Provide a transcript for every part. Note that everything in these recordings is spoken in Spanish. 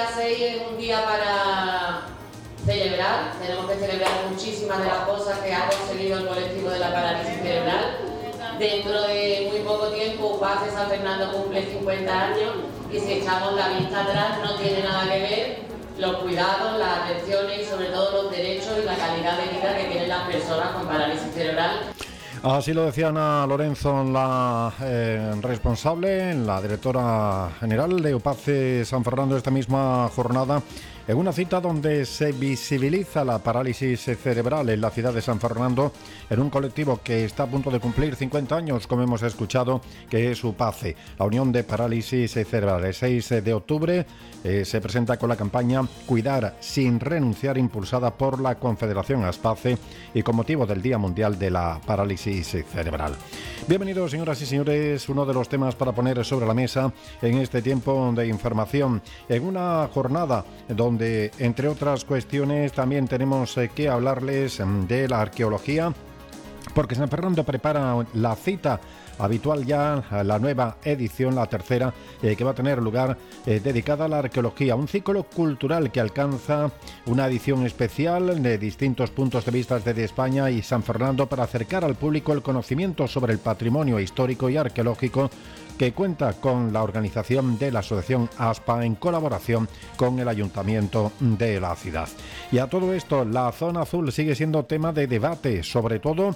día 6 es un día para celebrar. Tenemos que celebrar muchísimas de las cosas que ha conseguido el colectivo de la parálisis cerebral. Dentro de muy poco tiempo, UPACE San Fernando cumple 50 años y si echamos la vista atrás no tiene nada que ver los cuidados, las atenciones y sobre todo los derechos y la calidad de vida que tienen las personas con parálisis cerebral. Así lo decía Ana Lorenzo, la responsable, la directora general de UPACE San Fernando, esta misma jornada, en una cita donde se visibiliza la parálisis cerebral en la ciudad de San Fernando, en un colectivo que está a punto de cumplir 50 años, como hemos escuchado, que es UPACE, la Unión de Parálisis Cerebral. El 6 de octubre se presenta con la campaña Cuidar sin renunciar, impulsada por la Confederación ASPACE y con motivo del Día Mundial de la Parálisis Cerebral. Bienvenidos, señoras y señores, uno de los temas para poner sobre la mesa en este tiempo de información, en una jornada donde, entre otras cuestiones, también tenemos que hablarles de la arqueología, porque San Fernando prepara la cita habitual ya, la nueva edición, la tercera, que va a tener lugar dedicada a la arqueología, un ciclo cultural que alcanza una edición especial de distintos puntos de vista desde España y San Fernando para acercar al público el conocimiento sobre el patrimonio histórico y arqueológico, que cuenta con la organización de la Asociación ASPA en colaboración con el Ayuntamiento de la ciudad. Y a todo esto, la zona azul sigue siendo tema de debate, sobre todo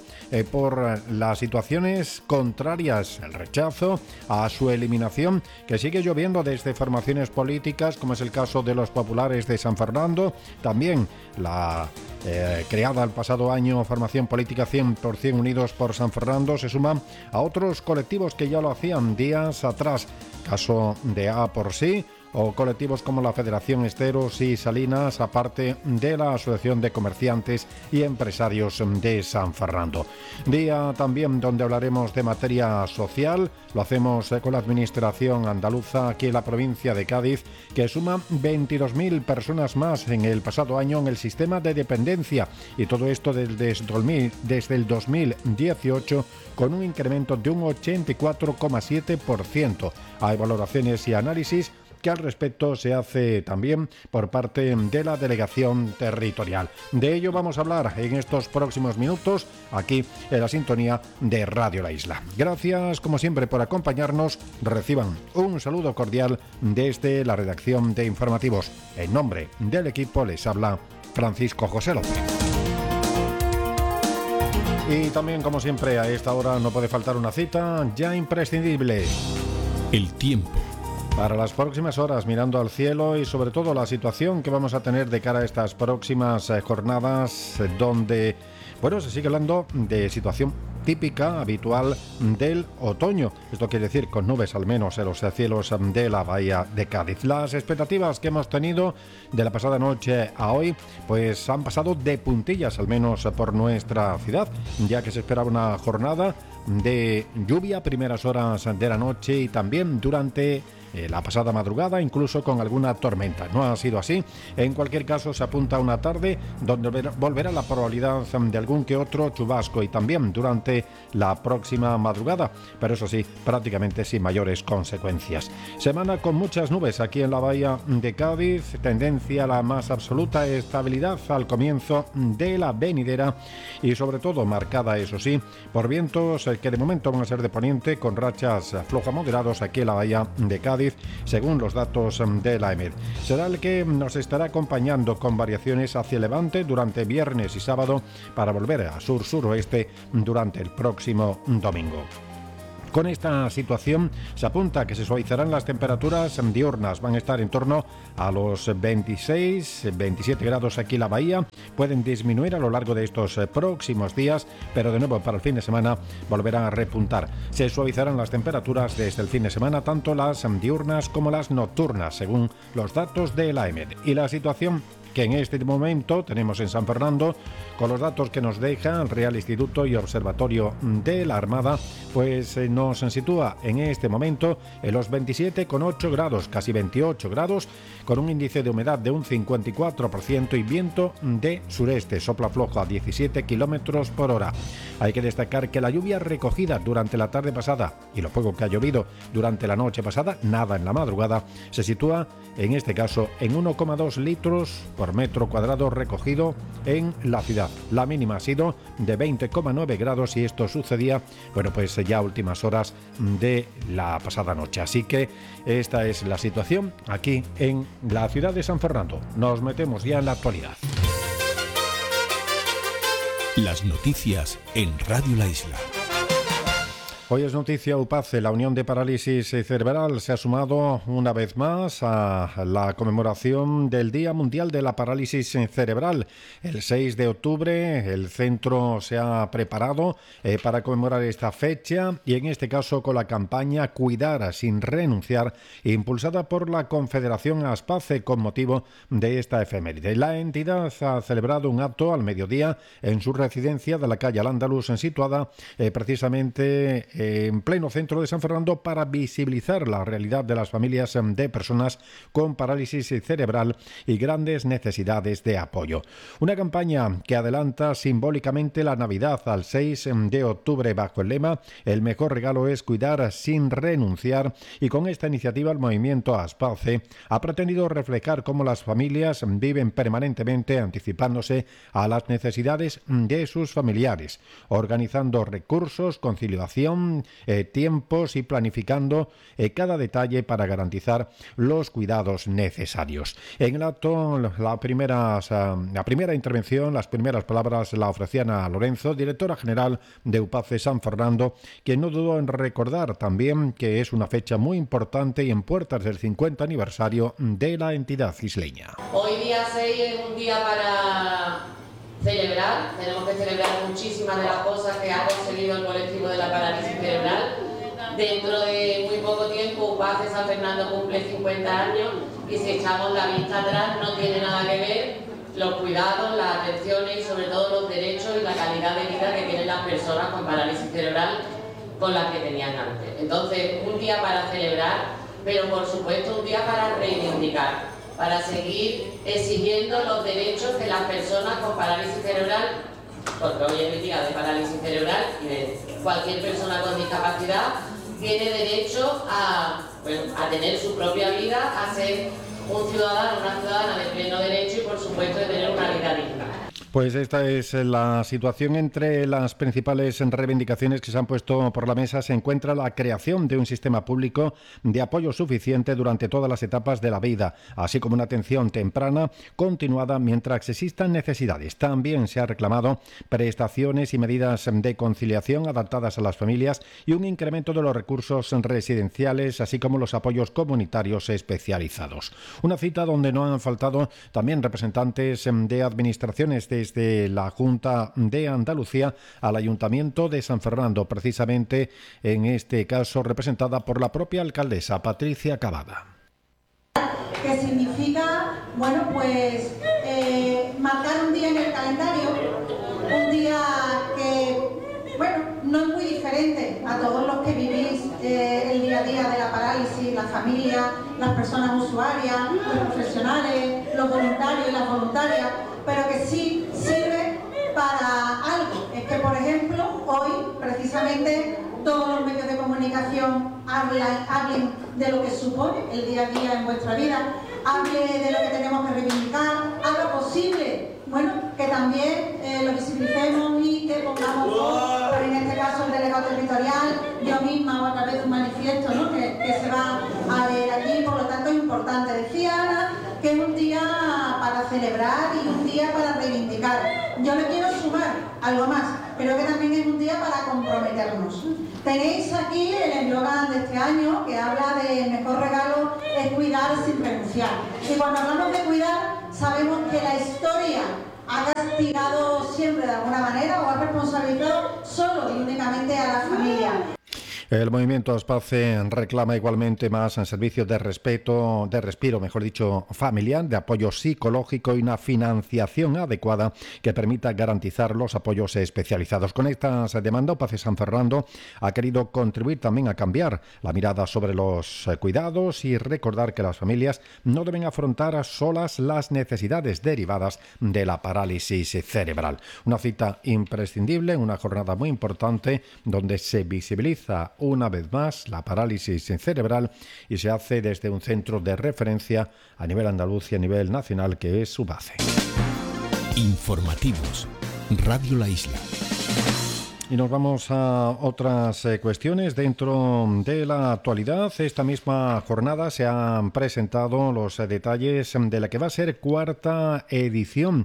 por las situaciones contrarias, el rechazo a su eliminación, que sigue lloviendo desde formaciones políticas, como es el caso de los populares de San Fernando, también la creada el pasado año formación política 100% Unidos por San Fernando, se suman a otros colectivos que ya lo hacían días atrás, caso de A por Sí, o colectivos como la Federación Esteros y Salinas, aparte de la Asociación de Comerciantes y Empresarios de San Fernando. Día también donde hablaremos de materia social, lo hacemos con la Administración andaluza aquí en la provincia de Cádiz, que suma 22.000 personas más en el pasado año en el sistema de dependencia, y todo esto desde el 2018, con un incremento de un 84,7%. Hay valoraciones y análisis que al respecto se hace también por parte de la delegación territorial. De ello vamos a hablar en estos próximos minutos aquí en la sintonía de Radio La Isla. Gracias, como siempre, por acompañarnos. Reciban un saludo cordial desde la redacción de informativos. En nombre del equipo les habla Francisco José López. Y también, como siempre, a esta hora no puede faltar una cita ya imprescindible. El tiempo. Para las próximas horas, mirando al cielo y sobre todo la situación que vamos a tener de cara a estas próximas jornadas, donde, bueno, se sigue hablando de situación típica, habitual del otoño. Esto quiere decir con nubes al menos en los cielos de la bahía de Cádiz. Las expectativas que hemos tenido de la pasada noche a hoy, pues han pasado de puntillas, al menos por nuestra ciudad, ya que se esperaba una jornada de lluvia a primeras horas de la noche y también durante la pasada madrugada, incluso con alguna tormenta. No ha sido así. En cualquier caso, se apunta a una tarde donde volverá la probabilidad de algún que otro chubasco y también durante la próxima madrugada, pero eso sí, prácticamente sin mayores consecuencias. Semana con muchas nubes aquí en la bahía de Cádiz, tendencia a la más absoluta estabilidad al comienzo de la venidera y sobre todo marcada, eso sí, por vientos que de momento van a ser de poniente con rachas floja moderados aquí en la bahía de Cádiz, según los datos de la EMED. Será el que nos estará acompañando con variaciones hacia levante durante viernes y sábado para volver a sur-suroeste durante el próximo domingo. Con esta situación se apunta que se suavizarán las temperaturas diurnas, van a estar en torno a los 26-27 grados aquí en la bahía, pueden disminuir a lo largo de estos próximos días, pero de nuevo para el fin de semana volverán a repuntar. Se suavizarán las temperaturas desde el fin de semana, tanto las diurnas como las nocturnas, según los datos de la EMED. Y la situación que en este momento tenemos en San Fernando, con los datos que nos deja el Real Instituto y Observatorio de la Armada, pues nos sitúa en este momento en los 27,8 grados, casi 28 grados, con un índice de humedad de un 54% y viento de sureste, sopla flojo a 17 kilómetros por hora. Hay que destacar que la lluvia recogida durante la tarde pasada y lo poco que ha llovido durante la noche pasada, nada en la madrugada, se sitúa en este caso en 1,2 litros por metro cuadrado recogido en la ciudad. La mínima ha sido de 20,9 grados y esto sucedía, bueno, pues ya a últimas horas de la pasada noche. Así que esta es la situación aquí en la ciudad de San Fernando. Nos metemos ya en la actualidad. Las noticias en Radio La Isla. Hoy es noticia UPACE. La Unión de Parálisis Cerebral se ha sumado una vez más a la conmemoración del Día Mundial de la Parálisis Cerebral. El 6 de octubre el centro se ha preparado para conmemorar esta fecha y en este caso con la campaña Cuidar sin renunciar, impulsada por la Confederación ASPACE con motivo de esta efeméride. La entidad ha celebrado un acto al mediodía en su residencia de la calle Al-Ándalus, situada precisamente en pleno centro de San Fernando, para visibilizar la realidad de las familias de personas con parálisis cerebral y grandes necesidades de apoyo. Una campaña que adelanta simbólicamente la Navidad al 6 de octubre bajo el lema "El mejor regalo es cuidar sin renunciar", y con esta iniciativa el movimiento ASPACE ha pretendido reflejar cómo las familias viven permanentemente anticipándose a las necesidades de sus familiares, organizando recursos, conciliación, tiempos y planificando cada detalle para garantizar los cuidados necesarios. En el acto, la primera intervención, las primeras palabras la ofrecía Ana Lorenzo, directora general de UPACE San Fernando, quien no dudó en recordar también que es una fecha muy importante y en puertas del 50 aniversario de la entidad isleña. Hoy día 6 es un día para celebrar. Tenemos que celebrar muchísimas de las cosas que ha conseguido el colectivo de la parálisis cerebral. Dentro de muy poco tiempo UPACE San Fernando cumple 50 años y si echamos la vista atrás no tiene nada que ver los cuidados, las atenciones y sobre todo los derechos y la calidad de vida que tienen las personas con parálisis cerebral con las que tenían antes. Entonces, un día para celebrar, pero por supuesto un día para reivindicar, para seguir exigiendo los derechos de las personas con parálisis cerebral, porque hoy es el día de parálisis cerebral y de cualquier persona con discapacidad tiene derecho a tener su propia vida, a ser un ciudadano, una ciudadana de pleno derecho y por supuesto de tener una vida digna. Pues esta es la situación. Entre las principales reivindicaciones que se han puesto por la mesa se encuentra la creación de un sistema público de apoyo suficiente durante todas las etapas de la vida, así como una atención temprana continuada mientras existan necesidades. También se ha reclamado prestaciones y medidas de conciliación adaptadas a las familias y un incremento de los recursos residenciales, así como los apoyos comunitarios especializados. Una cita donde no han faltado también representantes de administraciones desde la Junta de Andalucía al Ayuntamiento de San Fernando, precisamente en este caso representada por la propia alcaldesa Patricia Cavada. Que significa, marcar un día en el calendario, un día que, no es muy diferente a todos los que vivís el día a día de la parálisis, la familia, las personas usuarias, los profesionales, los voluntarios y las voluntarias, pero que sí sirve para algo. Es que, por ejemplo, hoy precisamente todos los medios de comunicación hablen de lo que supone el día a día en vuestra vida, hable de lo que tenemos que reivindicar, haga posible, que también lo visibilicemos y que pongamos voz, en este caso el delegado territorial, yo misma o a través de un manifiesto, que se va a leer aquí, por lo tanto es importante. Decía Ana que es un día para celebrar y un día para reivindicar. Yo le quiero sumar algo más, pero que también es un día para comprometernos. Tenéis aquí el eslogan de este año que habla de "el mejor regalo es cuidar sin renunciar". Y cuando hablamos de cuidar, sabemos que la historia ha castigado siempre de alguna manera o ha responsabilizado solo y únicamente a la familia. El movimiento Aspace reclama igualmente más en servicios de respiro, familiar, de apoyo psicológico y una financiación adecuada que permita garantizar los apoyos especializados. Con estas demandas, Opace San Fernando ha querido contribuir también a cambiar la mirada sobre los cuidados y recordar que las familias no deben afrontar solas las necesidades derivadas de la parálisis cerebral. Una cita imprescindible, una jornada muy importante donde se visibiliza una vez más la parálisis cerebral y se hace desde un centro de referencia a nivel andaluz y a nivel nacional que es Opace. Informativos. Radio La Isla. Y nos vamos a otras cuestiones dentro de la actualidad. Esta misma jornada se han presentado los detalles de la que va a ser cuarta edición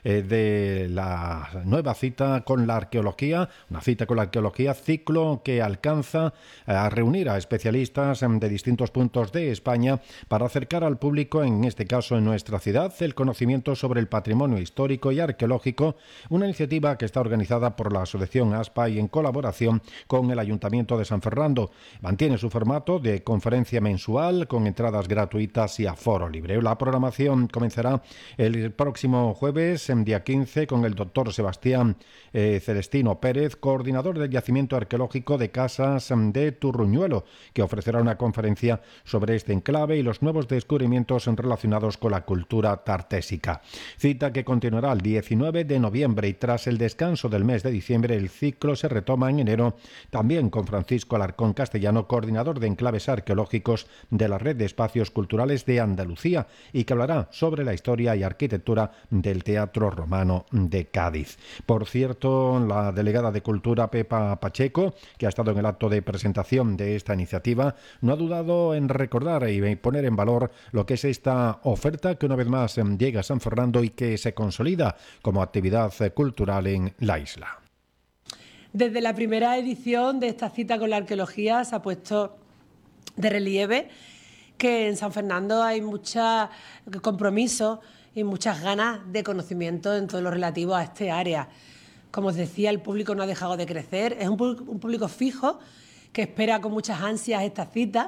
de la nueva cita con la arqueología, una cita con la arqueología, ciclo que alcanza a reunir a especialistas de distintos puntos de España para acercar al público, en este caso en nuestra ciudad, el conocimiento sobre el patrimonio histórico y arqueológico, una iniciativa que está organizada por la Asociación ASPA y en colaboración con el Ayuntamiento de San Fernando. Mantiene su formato de conferencia mensual con entradas gratuitas y aforo libre. La programación comenzará el próximo jueves, día 15, con el doctor Sebastián Celestino Pérez, coordinador del Yacimiento Arqueológico de Casas de Turruñuelo, que ofrecerá una conferencia sobre este enclave y los nuevos descubrimientos relacionados con la cultura tartésica. Cita que continuará el 19 de noviembre y tras el descanso del mes de diciembre el ciclo se retoma en enero, también con Francisco Alarcón Castellano, coordinador de enclaves arqueológicos de la Red de Espacios Culturales de Andalucía, y que hablará sobre la historia y arquitectura del Teatro Romano de Cádiz. Por cierto, la delegada de Cultura, Pepa Pacheco, que ha estado en el acto de presentación de esta iniciativa, no ha dudado en recordar y poner en valor lo que es esta oferta que una vez más llega a San Fernando y que se consolida como actividad cultural en la isla. Desde la primera edición de esta cita con la arqueología se ha puesto de relieve que en San Fernando hay mucho compromiso y muchas ganas de conocimiento en todo lo relativo a este área. Como os decía, el público no ha dejado de crecer, es un público fijo que espera con muchas ansias esta cita,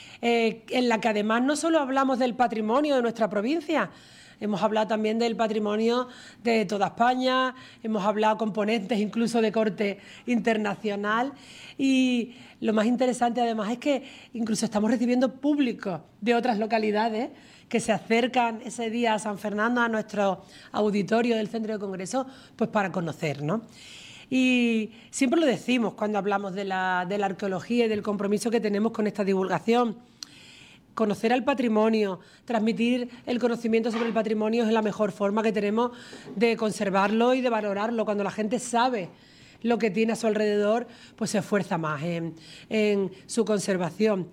en la que además no solo hablamos del patrimonio de nuestra provincia, hemos hablado también del patrimonio de toda España, hemos hablado componentes incluso de corte internacional y lo más interesante además es que incluso estamos recibiendo público de otras localidades que se acercan ese día a San Fernando, a nuestro auditorio del Centro de Congresos, pues para conocer, ¿no? Y siempre lo decimos cuando hablamos de la arqueología y del compromiso que tenemos con esta divulgación. Conocer al patrimonio, transmitir el conocimiento sobre el patrimonio es la mejor forma que tenemos de conservarlo y de valorarlo. Cuando la gente sabe lo que tiene a su alrededor, pues se esfuerza más en su conservación.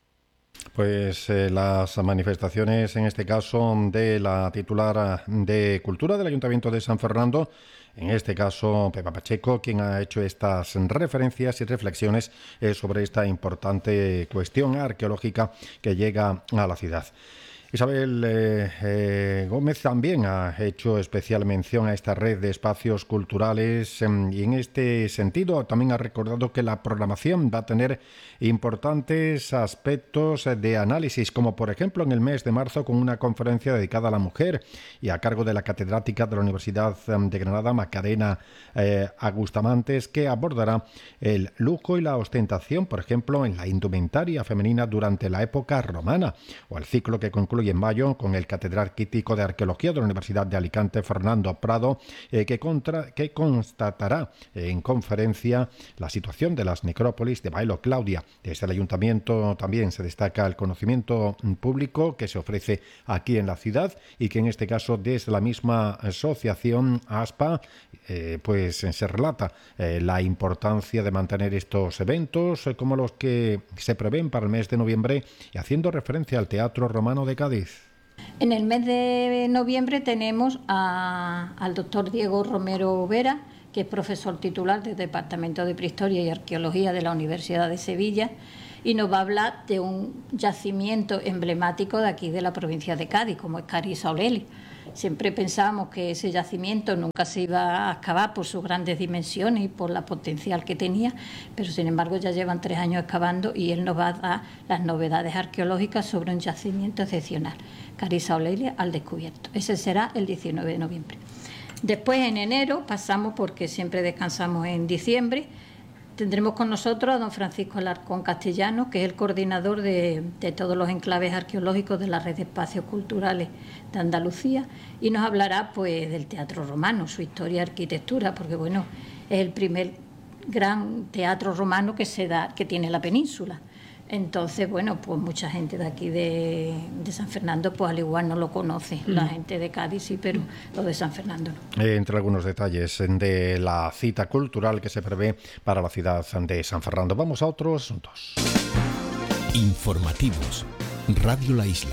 Pues las manifestaciones, en este caso de la titular de Cultura del Ayuntamiento de San Fernando, en este caso Pepa Pacheco, quien ha hecho estas referencias y reflexiones sobre esta importante cuestión arqueológica que llega a la ciudad. Isabel Gómez también ha hecho especial mención a esta red de espacios culturales y en este sentido también ha recordado que la programación va a tener importantes aspectos de análisis, como por ejemplo en el mes de marzo con una conferencia dedicada a la mujer y a cargo de la catedrática de la Universidad de Granada, Macarena Agustamantes, que abordará el lujo y la ostentación, por ejemplo, en la indumentaria femenina durante la época romana, o el ciclo que concluye en mayo con el catedrático de Arqueología de la Universidad de Alicante, Fernando Prado, que constatará en conferencia la situación de las necrópolis de Bailo Claudia. Desde el Ayuntamiento también se destaca el conocimiento público que se ofrece aquí en la ciudad y que en este caso desde la misma asociación ASPA pues se relata la importancia de mantener estos eventos como los que se prevén para el mes de noviembre y haciendo referencia al Teatro Romano de Cádiz. En el mes de noviembre tenemos al doctor Diego Romero Vera, que es profesor titular del Departamento de Prehistoria y Arqueología de la Universidad de Sevilla, y nos va a hablar de un yacimiento emblemático de aquí de la provincia de Cádiz, como es Carrizo Aureli. Siempre pensábamos que ese yacimiento nunca se iba a excavar por sus grandes dimensiones y por la potencial que tenía, pero sin embargo ya llevan 3 años excavando y él nos va a dar las novedades arqueológicas sobre un yacimiento excepcional, Carissa Aulelia al descubierto. Ese será el 19 de noviembre. Después, en enero, pasamos, porque siempre descansamos en diciembre, tendremos con nosotros a don Francisco Alarcón Castellano, que es el coordinador de todos los enclaves arqueológicos de la Red de Espacios Culturales de Andalucía, y nos hablará pues del teatro romano, su historia y arquitectura, porque bueno, es el primer gran teatro romano que tiene la península. Entonces, bueno, pues mucha gente de aquí de San Fernando, pues al igual no lo conoce. La gente de Cádiz sí, pero los de San Fernando no. Entre algunos detalles de la cita cultural que se prevé para la ciudad de San Fernando. Vamos a otros asuntos. Informativos. Radio La Isla.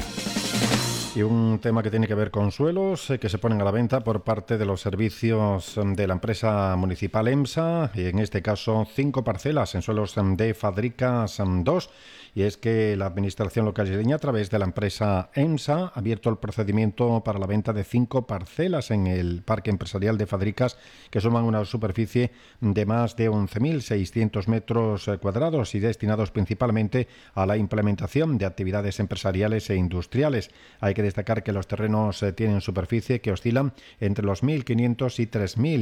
Y un tema que tiene que ver con suelos que se ponen a la venta por parte de los servicios de la empresa municipal EMSA, y en este caso 5 parcelas en suelos de Fadricas 2. Y es que la administración local isleña, a través de la empresa EMSA, ha abierto el procedimiento para la venta de 5 parcelas en el parque empresarial de Fadricas, que suman una superficie de más de 11.600 metros cuadrados y destinados principalmente a la implementación de actividades empresariales e industriales. Hay que destacar que los terrenos tienen superficie que oscilan entre los 1.500 y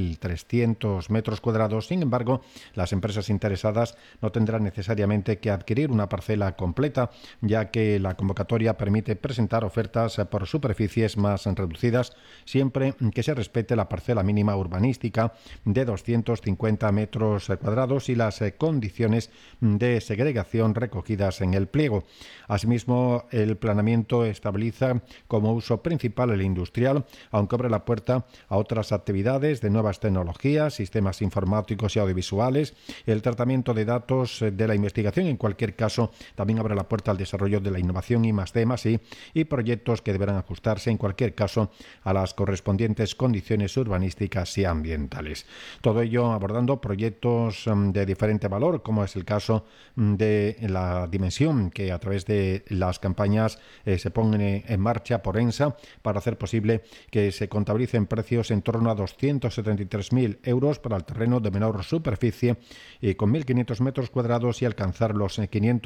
3.300 metros cuadrados. Sin embargo, las empresas interesadas no tendrán necesariamente que adquirir una parcela completa, ya que la convocatoria permite presentar ofertas por superficies más reducidas, siempre que se respete la parcela mínima urbanística de 250 metros cuadrados y las condiciones de segregación recogidas en el pliego. Asimismo, el planeamiento estabiliza como uso principal el industrial, aunque abre la puerta a otras actividades de nuevas tecnologías, sistemas informáticos y audiovisuales, el tratamiento de datos de la investigación. En cualquier caso, también abre la puerta al desarrollo de la innovación I+D+I y proyectos que deberán ajustarse en cualquier caso a las correspondientes condiciones urbanísticas y ambientales. Todo ello abordando proyectos de diferente valor, como es el caso de la dimensión que a través de las campañas se ponen en marcha por EMSA para hacer posible que se contabilicen precios en torno a 273.000 euros para el terreno de menor superficie y con 1.500 metros cuadrados y alcanzar los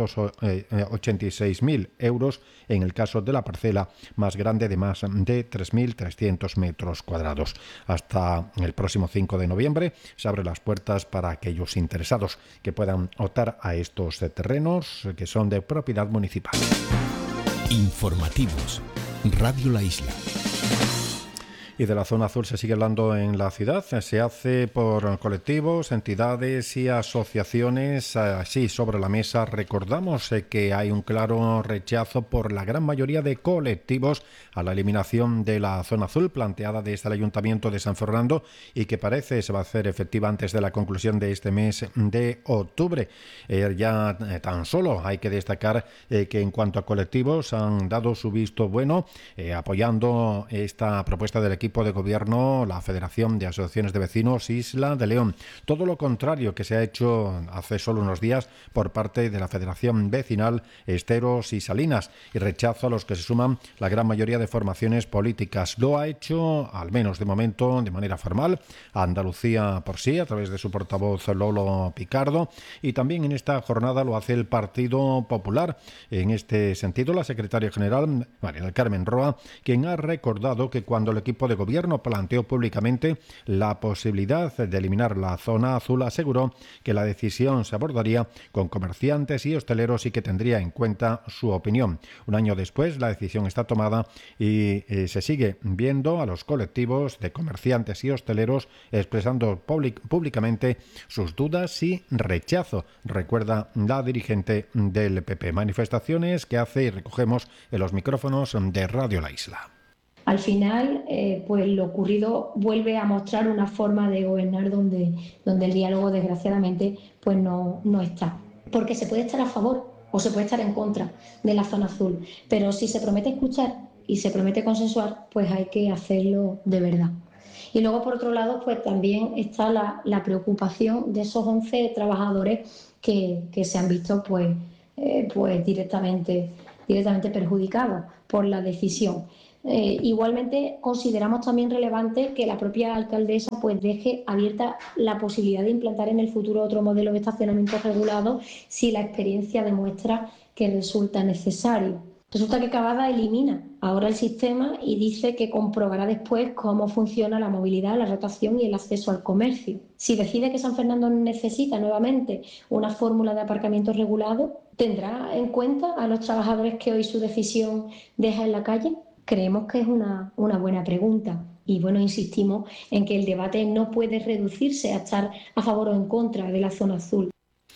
586.000 euros en el caso de la parcela más grande de más de 3.300 metros cuadrados. Hasta el próximo 5 de noviembre se abren las puertas para aquellos interesados que puedan optar a estos terrenos que son de propiedad municipal. Informativos. Radio La Isla. Y de la zona azul se sigue hablando en la ciudad. Se hace por colectivos, entidades y asociaciones. Así, sobre la mesa, recordamos que hay un claro rechazo por la gran mayoría de colectivos a la eliminación de la zona azul planteada desde el Ayuntamiento de San Fernando y que parece se va a hacer efectiva antes de la conclusión de este mes de octubre. Ya tan solo hay que destacar que en cuanto a colectivos han dado su visto bueno apoyando esta propuesta del equipo de gobierno, la Federación de Asociaciones de Vecinos Isla de León. Todo lo contrario que se ha hecho hace solo unos días por parte de la Federación Vecinal Esteros y Salinas, y rechazo a los que se suman la gran mayoría de formaciones políticas. Lo ha hecho, al menos de momento, de manera formal, Andalucía por sí, a través de su portavoz Lolo Picardo, y también en esta jornada lo hace el Partido Popular. En este sentido, la secretaria general, María del Carmen Roa, quien ha recordado que cuando el equipo de gobierno planteó públicamente la posibilidad de eliminar la zona azul, aseguró que la decisión se abordaría con comerciantes y hosteleros y que tendría en cuenta su opinión. Un año después, la decisión está tomada y se sigue viendo a los colectivos de comerciantes y hosteleros expresando públicamente sus dudas y rechazo, recuerda la dirigente del PP. Manifestaciones que hace y recogemos en los micrófonos de Radio La Isla. Al final, pues lo ocurrido vuelve a mostrar una forma de gobernar donde el diálogo, desgraciadamente, pues no está. Porque se puede estar a favor o se puede estar en contra de la zona azul, pero si se promete escuchar y se promete consensuar, pues hay que hacerlo de verdad. Y luego, por otro lado, pues también está la preocupación de esos 11 trabajadores que se han visto pues directamente perjudicados por la decisión. Igualmente consideramos también relevante que la propia alcaldesa pues deje abierta la posibilidad de implantar en el futuro otro modelo de estacionamiento regulado si la experiencia demuestra que resulta necesario. Resulta que Cavada elimina ahora el sistema y dice que comprobará después cómo funciona la movilidad, la rotación y el acceso al comercio. Si decide que San Fernando necesita nuevamente una fórmula de aparcamiento regulado, ¿tendrá en cuenta a los trabajadores que hoy su decisión deja en la calle? Creemos que es una buena pregunta y bueno, insistimos en que el debate no puede reducirse a estar a favor o en contra de la zona azul.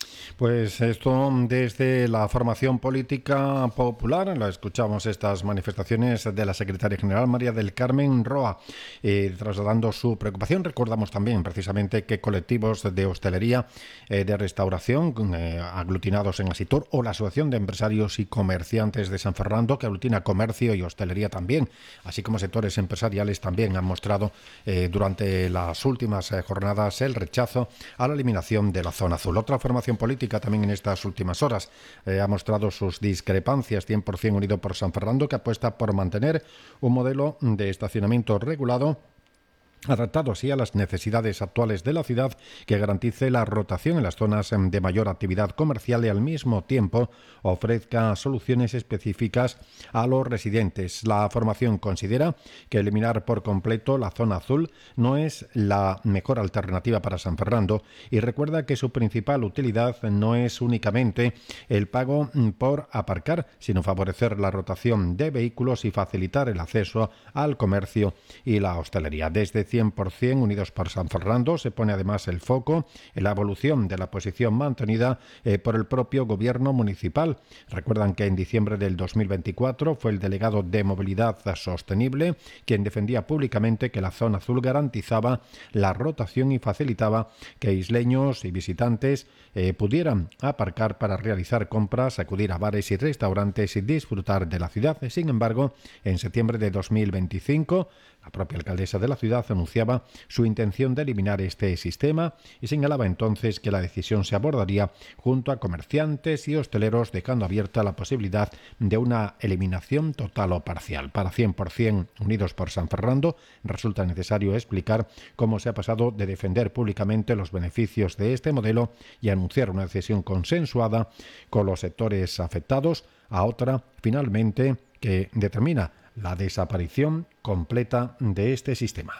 Pues esto desde la formación política popular, la escuchamos estas manifestaciones de la secretaria general María del Carmen Roa, trasladando su preocupación. Recordamos también precisamente que colectivos de hostelería, de restauración, aglutinados en Asitur, o la Asociación de Empresarios y Comerciantes de San Fernando, que aglutina comercio y hostelería también, así como sectores empresariales, también han mostrado durante las últimas jornadas el rechazo a la eliminación de la zona azul. Otra formación política también en estas últimas horas ha mostrado sus discrepancias. 100% Unido por San Fernando, que apuesta por mantener un modelo de estacionamiento regulado adaptado así a las necesidades actuales de la ciudad, que garantice la rotación en las zonas de mayor actividad comercial y al mismo tiempo ofrezca soluciones específicas a los residentes. La formación considera que eliminar por completo la zona azul no es la mejor alternativa para San Fernando y recuerda que su principal utilidad no es únicamente el pago por aparcar, sino favorecer la rotación de vehículos y facilitar el acceso al comercio y la hostelería. Desde 100% Unidos por San Fernando se pone además el foco en la evolución de la posición mantenida por el propio gobierno municipal. Recuerdan que en diciembre del 2024 fue el delegado de Movilidad Sostenible quien defendía públicamente que la zona azul garantizaba la rotación y facilitaba que isleños y visitantes pudieran aparcar para realizar compras, acudir a bares y restaurantes y disfrutar de la ciudad. Sin embargo, en septiembre de 2025, la propia alcaldesa de la ciudad anunciaba su intención de eliminar este sistema y señalaba entonces que la decisión se abordaría junto a comerciantes y hosteleros, dejando abierta la posibilidad de una eliminación total o parcial. Para 100% Unidos por San Fernando resulta necesario explicar cómo se ha pasado de defender públicamente los beneficios de este modelo y anunciar una decisión consensuada con los sectores afectados a otra, finalmente, que determina la desaparición completa de este sistema.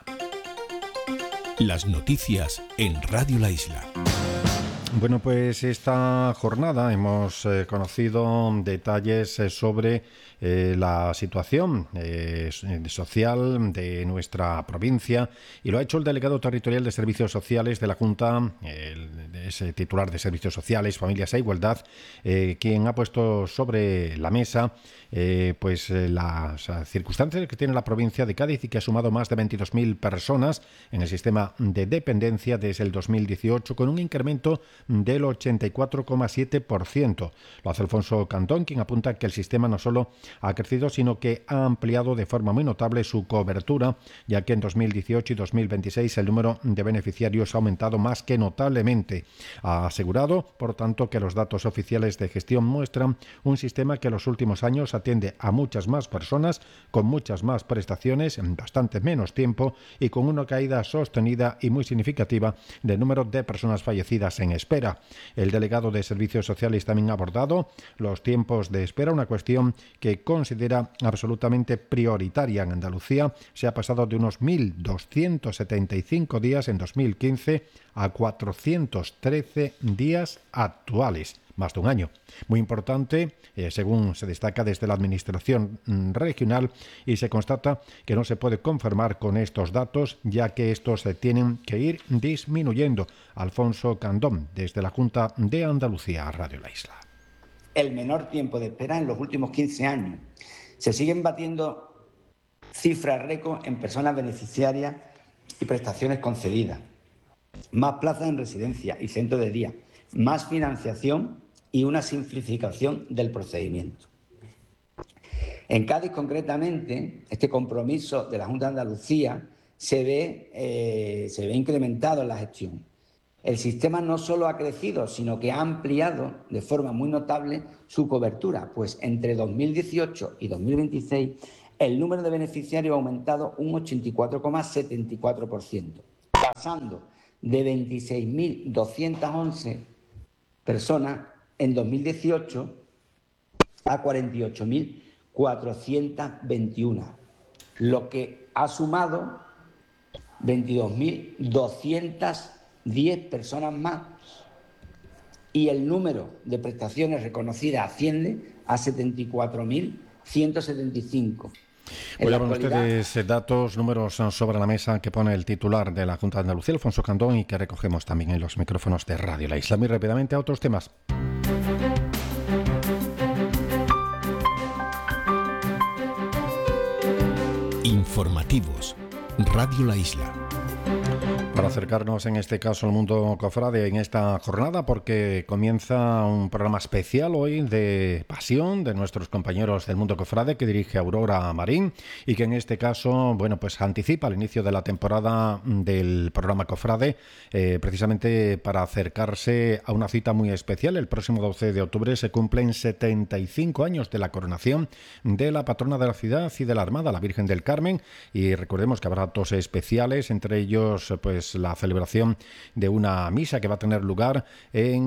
Las noticias en Radio La Isla. Bueno, pues esta jornada hemos conocido detalles sobre la situación social de nuestra provincia y lo ha hecho el delegado territorial de Servicios Sociales de la Junta, ese titular de Servicios Sociales, Familias e Igualdad, quien ha puesto sobre la mesa las circunstancias que tiene la provincia de Cádiz y que ha sumado más de 22.000 personas en el sistema de dependencia desde el 2018 con un incremento del 84,7%. Lo hace Alfonso Cantón, quien apunta que el sistema no solo ha crecido, sino que ha ampliado de forma muy notable su cobertura, ya que en 2018 y 2026 el número de beneficiarios ha aumentado más que notablemente. Ha asegurado, por tanto, que los datos oficiales de gestión muestran un sistema que en los últimos años atiende a muchas más personas, con muchas más prestaciones, en bastante menos tiempo y con una caída sostenida y muy significativa del número de personas fallecidas en espera. El delegado de Servicios Sociales también ha abordado los tiempos de espera, una cuestión que considera absolutamente prioritaria. En Andalucía se ha pasado de unos 1.275 días en 2015 a 413 días actuales. Más de un año. Muy importante, según se destaca desde la Administración regional, y se constata que no se puede conformar con estos datos, ya que estos tienen que ir disminuyendo. Alfonso Candón, desde la Junta de Andalucía, Radio La Isla. El menor tiempo de espera en los últimos 15 años. Se siguen batiendo cifras récord en personas beneficiarias y prestaciones concedidas. Más plazas en residencia y centros de día. Más financiación y una simplificación del procedimiento. En Cádiz, concretamente, este compromiso de la Junta de Andalucía se ve incrementado en la gestión. El sistema no solo ha crecido, sino que ha ampliado de forma muy notable su cobertura, pues entre 2018 y 2026 el número de beneficiarios ha aumentado un 84,74%, pasando de 26.211 personas en 2018 a 48.421, lo que ha sumado 22.210 personas más, y el número de prestaciones reconocidas asciende a 74.175. Pues ya ven ustedes datos, números sobre la mesa que pone el titular de la Junta de Andalucía, Alfonso Candón, y que recogemos también en los micrófonos de Radio La Isla. Muy rápidamente a otros temas. Informativos. Radio La Isla. Para acercarnos en este caso al mundo cofrade en esta jornada, porque comienza un programa especial hoy de pasión de nuestros compañeros del mundo cofrade que dirige Aurora Marín, y que en este caso, bueno, pues anticipa el inicio de la temporada del programa cofrade, precisamente para acercarse a una cita muy especial. El próximo 12 de octubre se cumplen 75 años de la coronación de la patrona de la ciudad y de la Armada, la Virgen del Carmen, y recordemos que habrá actos especiales, entre ellos pues la celebración de una misa que va a tener lugar en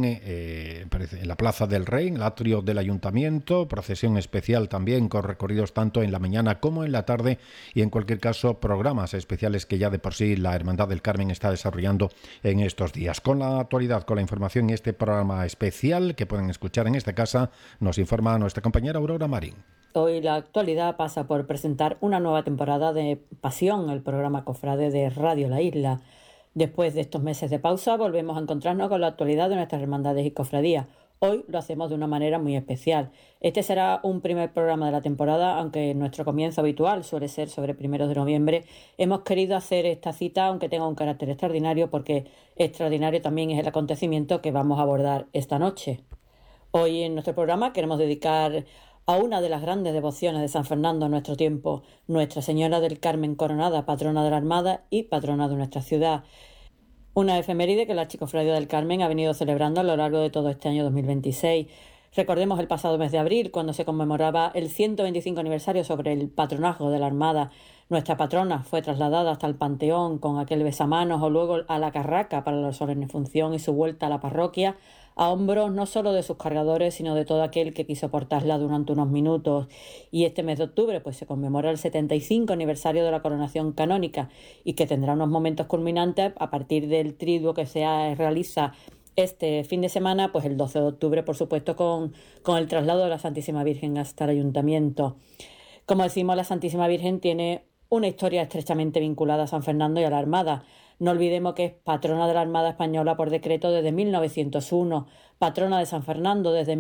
la Plaza del Rey, en el atrio del Ayuntamiento, procesión especial también con recorridos tanto en la mañana como en la tarde, y en cualquier caso programas especiales que ya de por sí la Hermandad del Carmen está desarrollando en estos días. Con la actualidad, con la información y este programa especial que pueden escuchar en esta casa, nos informa nuestra compañera Aurora Marín. Hoy la actualidad pasa por presentar una nueva temporada de Pasión, el programa cofrade de Radio La Isla. Después de estos meses de pausa, volvemos a encontrarnos con la actualidad de nuestras hermandades y cofradías. Hoy lo hacemos de una manera muy especial. Este será un primer programa de la temporada, aunque nuestro comienzo habitual suele ser sobre 1 de noviembre. Hemos querido hacer esta cita, aunque tenga un carácter extraordinario, porque extraordinario también es el acontecimiento que vamos a abordar esta noche. Hoy en nuestro programa queremos dedicar a una de las grandes devociones de San Fernando en nuestro tiempo, Nuestra Señora del Carmen Coronada, patrona de la Armada y patrona de nuestra ciudad. Una efeméride que la Archicofradía del Carmen ha venido celebrando a lo largo de todo este año 2026. Recordemos el pasado mes de abril, cuando se conmemoraba el 125 aniversario sobre el patronazgo de la Armada. Nuestra patrona fue trasladada hasta el Panteón con aquel besamanos, o luego a la Carraca para la solemne función y su vuelta a la parroquia, a hombros no solo de sus cargadores, sino de todo aquel que quiso portarla durante unos minutos. Y este mes de octubre pues se conmemora el 75 aniversario de la coronación canónica, y que tendrá unos momentos culminantes a partir del triduo que se realiza este fin de semana, pues el 12 de octubre, por supuesto, con el traslado de la Santísima Virgen hasta el Ayuntamiento. Como decimos, la Santísima Virgen tiene una historia estrechamente vinculada a San Fernando y a la Armada. No olvidemos que es patrona de la Armada Española por decreto desde 1901, patrona de San Fernando desde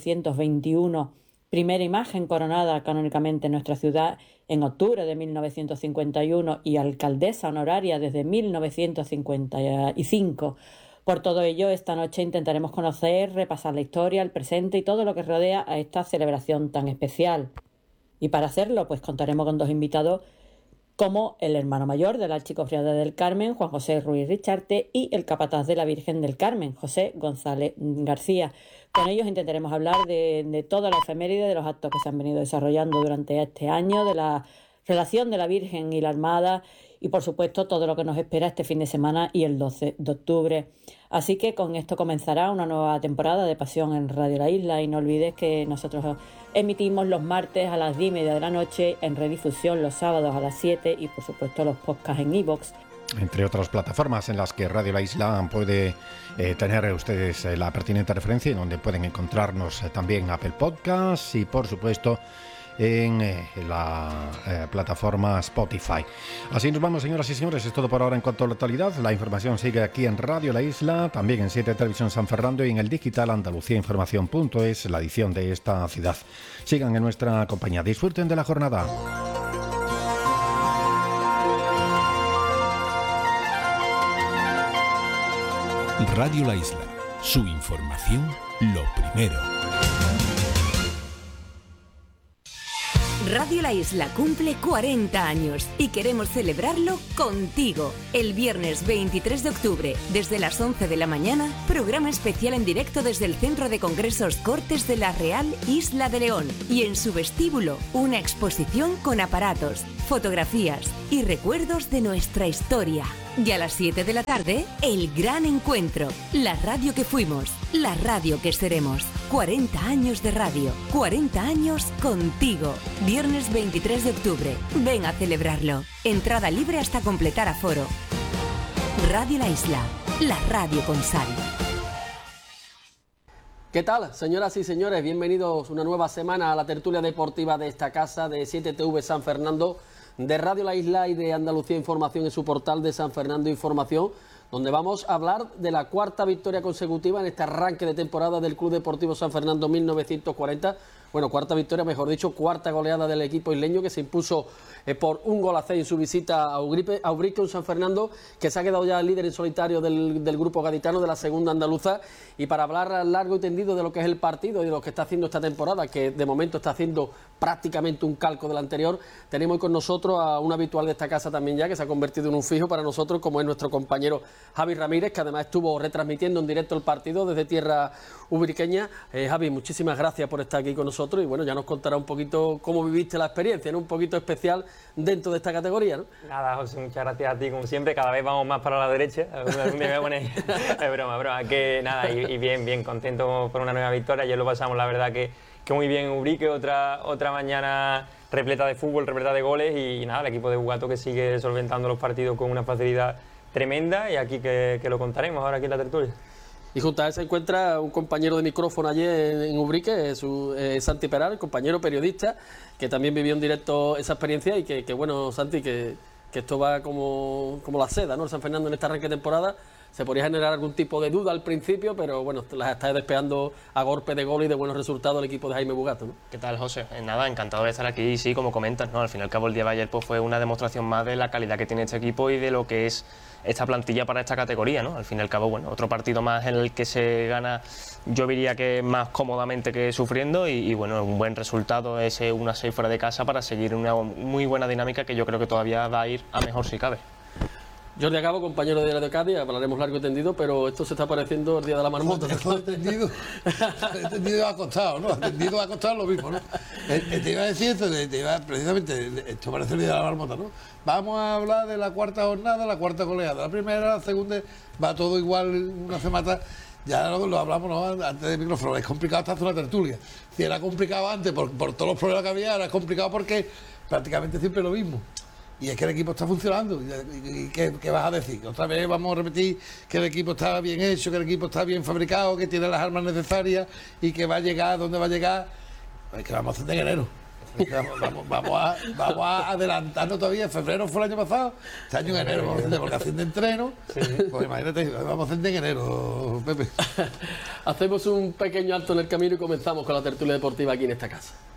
1921, primera imagen coronada canónicamente en nuestra ciudad en octubre de 1951 y alcaldesa honoraria desde 1955. Por todo ello, esta noche intentaremos conocer, repasar la historia, el presente y todo lo que rodea a esta celebración tan especial. Y para hacerlo, pues contaremos con dos invitados, como el hermano mayor de la Archicofradía del Carmen, Juan José Ruiz Richarte, y el capataz de la Virgen del Carmen, José González García. Con ellos intentaremos hablar de toda la efeméride, de los actos que se han venido desarrollando durante este año, de la relación de la Virgen y la Armada, y por supuesto todo lo que nos espera este fin de semana y el 12 de octubre. Así que con esto comenzará una nueva temporada de Pasión en Radio La Isla, y no olvides que nosotros emitimos los martes a las 10:30 de la noche, en redifusión los sábados a las 7 y por supuesto los podcasts en iVoox. Entre otras plataformas en las que Radio La Isla puede tener ustedes la pertinente referencia, y donde pueden encontrarnos también Apple Podcasts y por supuesto en la plataforma Spotify. Así nos vamos, señoras y señores. Es todo por ahora en cuanto a la actualidad. La información sigue aquí en Radio La Isla, también en 7 Televisión San Fernando y en el digital andaluciainformación.es, la edición de esta ciudad. Sigan en nuestra compañía. Disfruten de la jornada. Radio La Isla. Su información, lo primero. Radio La Isla cumple 40 años y queremos celebrarlo contigo. El viernes 23 de octubre, desde las 11 de la mañana, programa especial en directo desde el Centro de Congresos Cortes de la Real Isla de León. Y en su vestíbulo, una exposición con aparatos, fotografías y recuerdos de nuestra historia. Y a las 7 de la tarde, el gran encuentro. La radio que fuimos, la radio que seremos. 40 años de radio, 40 años contigo. Viernes 23 de octubre. Ven a celebrarlo. Entrada libre hasta completar aforo. Radio La Isla, la radio con sal. ¿Qué tal, señoras y señores? Bienvenidos una nueva semana a la tertulia deportiva de esta casa de 7TV San Fernando, de Radio La Isla y de Andalucía Información en su portal de San Fernando Información, donde vamos a hablar de la cuarta victoria consecutiva en este arranque de temporada del Club Deportivo San Fernando 1940. Bueno, cuarta victoria, mejor dicho, cuarta goleada del equipo isleño, que se impuso por 1-6 en su visita a Ubrique, un San Fernando que se ha quedado ya líder en solitario del grupo gaditano de la segunda andaluza. Y para hablar largo y tendido de lo que es el partido y de lo que está haciendo esta temporada, que de momento está haciendo prácticamente un calco del anterior, tenemos con nosotros a un habitual de esta casa también ya, que se ha convertido en un fijo para nosotros, como es nuestro compañero Javi Ramírez, que además estuvo retransmitiendo en directo el partido desde tierra ubriqueña. Javi, muchísimas gracias por estar aquí con nosotros y bueno, ya nos contará un poquito cómo viviste la experiencia, ¿no? Un poquito especial dentro de esta categoría, ¿no? Nada, José, muchas gracias a ti, como siempre, cada vez vamos más para la derecha, algún día me voy a poner, es broma, que nada, y bien contento por una nueva victoria. Ayer lo pasamos, la verdad, que muy bien en Ubrique, otra mañana repleta de fútbol, repleta de goles y nada, el equipo de Bugato que sigue solventando los partidos con una facilidad tremenda y aquí que lo contaremos ahora aquí en la tertulia. Y junto a él se encuentra un compañero de micrófono ayer en Ubrique, Santi Peral, compañero periodista, que también vivió en directo esa experiencia y que bueno, Santi, que esto va como la seda, ¿no? El San Fernando en este arranque de temporada se podría generar algún tipo de duda al principio, pero bueno, las está despegando a golpe de gol y de buenos resultados el equipo de Jaime Bugato, ¿no? ¿Qué tal, José? Nada, encantado de estar aquí y sí, como comentas, ¿no? Al fin y al cabo el día de ayer pues, fue una demostración más de la calidad que tiene este equipo y de lo que es esta plantilla para esta categoría, ¿no? Al fin y al cabo, bueno, otro partido más en el que se gana, yo diría que más cómodamente que sufriendo y bueno, un buen resultado ese 1-6 fuera de casa para seguir una muy buena dinámica que yo creo que todavía va a ir a mejor si cabe. Jordi Acabo, compañero de Radio Cádiz, hablaremos largo y tendido, pero esto se está pareciendo el día de la marmota. Entendido ha costado, ¿no? Entendido ha costado lo mismo, ¿no? Te iba a decir esto, precisamente, esto parece el día de la marmota, ¿no? Vamos a hablar de la cuarta jornada, la cuarta goleada. La primera, la segunda, va todo igual, una semana. Ya lo hablamos, ¿no? Antes del micrófono, es complicado hasta hacer una tertulia. Si era complicado antes por todos los problemas que había, ahora es complicado porque prácticamente siempre lo mismo. Y es que el equipo está funcionando. ¿Y qué vas a decir? Otra vez vamos a repetir que el equipo está bien hecho, que el equipo está bien fabricado, que tiene las armas necesarias y que va a llegar donde va a llegar. Es que vamos a hacer en enero. Vamos a adelantarnos todavía. Febrero fue el año pasado, este año en enero vamos a hacer porque haciendo entreno. Sí. Pues imagínate, vamos a hacer en enero, Pepe. Hacemos un pequeño alto en el camino y comenzamos con la tertulia deportiva aquí en esta casa.